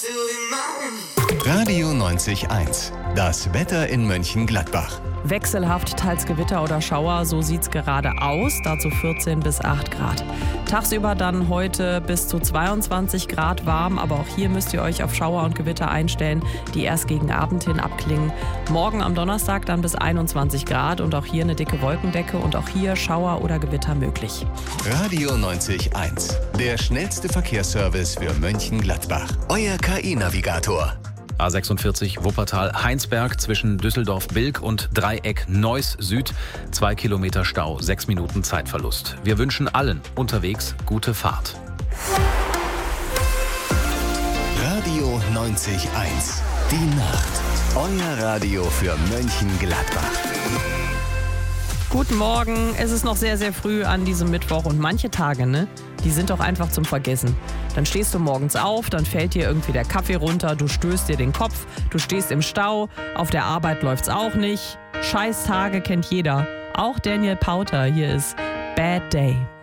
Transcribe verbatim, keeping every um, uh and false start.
Radio neunzig eins. Das Wetter in Mönchengladbach. Wechselhaft, teils Gewitter oder Schauer, so sieht's gerade aus, dazu vierzehn bis acht Grad. Tagsüber dann heute bis zu zweiundzwanzig Grad warm, aber auch hier müsst ihr euch auf Schauer und Gewitter einstellen, die erst gegen Abend hin abklingen. Morgen am Donnerstag dann bis einundzwanzig Grad und auch hier eine dicke Wolkendecke und auch hier Schauer oder Gewitter möglich. Radio neunzig eins. Der schnellste Verkehrsservice für Mönchengladbach. Euer K I-Navigator. A sechsundvierzig Wuppertal Heinsberg zwischen Düsseldorf-Bilk und Dreieck Neuss Süd. Zwei Kilometer Stau, sechs Minuten Zeitverlust. Wir wünschen allen unterwegs gute Fahrt. Radio neunzig eins. Die Nacht. Euer Radio für Mönchengladbach. Guten Morgen, es ist noch sehr, sehr früh an diesem Mittwoch und manche Tage, ne, die sind doch einfach zum Vergessen. Dann stehst du morgens auf, dann fällt dir irgendwie der Kaffee runter, du stößt dir den Kopf, du stehst im Stau, auf der Arbeit läuft's auch nicht. Scheiß Tage kennt jeder, auch Daniel Powter, hier ist Bad Day.